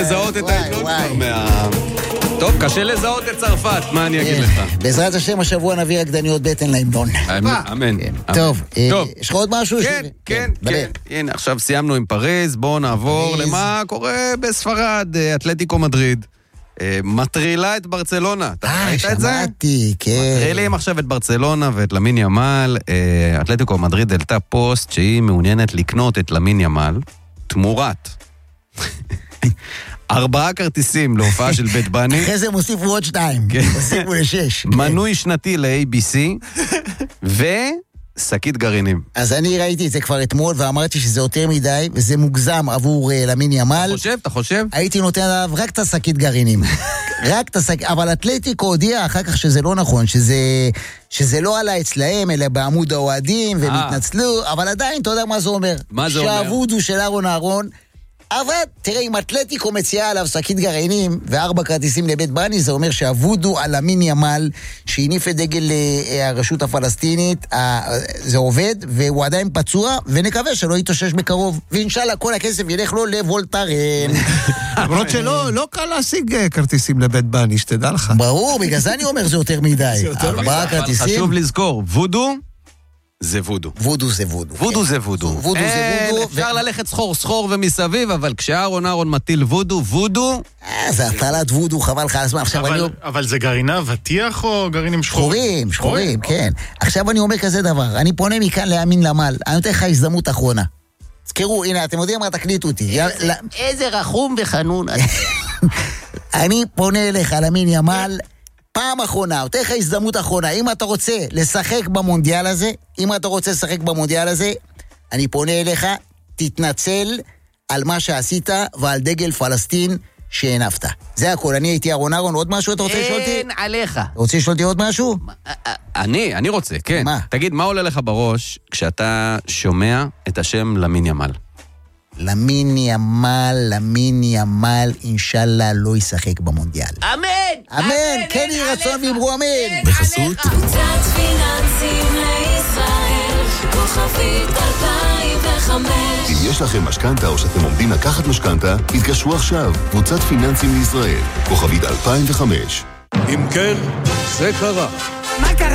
לזהות את ההמנון כבר מה... טוב, קשה לזהות את צרפת, מה אני אגיד לך? בעזרת השם השבוע נביא רקדניות בטן להמנון. אמן. טוב, יש לך עוד משהו? כן. הנה, עכשיו סיימנו עם פריז, בואו נעבור למה קורה בספרד, אתלטיקו מדריד. מטרילה את ברצלונה. אתה ראית את זה? שמעתי, כן. מטרילים עכשיו את ברצלונה ואת למין ימל. אתלטיקו מדריד העלתה פוסט שהיא מעוניינת לקנות את למין ימל תמורת 4 כרטיסים להופעה של בית בני. אחרי זה מוסיפו עוד 2. מוסיפו ל6. מנוי שנתי ל-ABC ושקית גרעינים. אז אני ראיתי את זה כבר אתמול ואמרתי שזה יותר מדי וזה מוגזם עבור למין ימל. אתה חושב? הייתי נותן עליו רק את השקית גרעינים. אבל אתלטיקו הודיע אחר כך שזה לא נכון, שזה לא עלה אצלהם, אלא בעמוד האוהדים, והם התנצלו, אבל עדיין, אתה יודע מה זה אומר? מה זה אומר? שהוודו של אהרון, אבל תראה, אם אתלטיקו מציעה עליו שקית גרעינים ו4 כרטיסים לבית בני, זה אומר שהוודו על למין ימל, שהניף את דגל הרשות הפלסטינית, זה עובד, והוא עדיין פצוע, ונקווה שלא יתאושש בקרוב. ואינשאללה, כל הכסף ילך לו לוולטרן. למרות שלא קל להשיג כרטיסים לבית בני, שתדע לך. ברור, בגלל זה אני אומר, זה יותר מדי. 4 כרטיסים. חשוב לזכור, וודו זה וודו. וודו זה וודו. וודו זה וודו. וודו זה וודו. אפשר ללכת סחור ומסביב, אבל כשאהרון מטיל וודו... זה הטלת וודו, חבל לך הזמן. אבל זה גרינה ותיח או גרינים שחורים? שחורים, כן. עכשיו אני אומר כזה דבר, אני פונה מכאן להאמין למל, אני נותן לך הזדמנות אחרונה. תזכרו, הנה, אתם יודעים מה, תקליטו אותי. איזה רחום וחנון. אני פונה אליך להאמין ימל, פעם אחרונה, נותן לך הזדמנות אחרונה, אם אתה רוצה לשחק במונדיאל הזה, אני פונה אליך, תתנצל על מה שעשית ועל דגל פלסטין שהנפת. זה הכל, אני הייתי אהרון, עוד משהו אתה רוצה לשאול אותי? אין עליך. אתה רוצה לשאול אותי עוד משהו? אני רוצה, כן. מה? תגיד, מה עולה לך בראש כשאתה שומע את השם למין ימל? למין ימל, אינשאללה לא ישחק במונדיאל. אמן, כן יהי רצון ואמרו אמן. בחסות קבוצת פיננסים לישראל, כוכבית 2005. אם יש לכם משכנתה או שאתם עומדים לקחת משכנתה, התקשרו עכשיו, קבוצת פיננסים לישראל, כוכבית 2005. אם כן, זה קרה. מה קרה?